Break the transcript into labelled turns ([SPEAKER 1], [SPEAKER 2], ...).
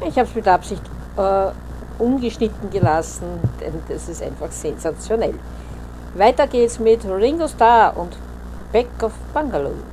[SPEAKER 1] Ich habe es mit Absicht ungeschnitten gelassen, denn das ist einfach sensationell. Weiter geht's mit Ringo Starr und Back of Bungalow.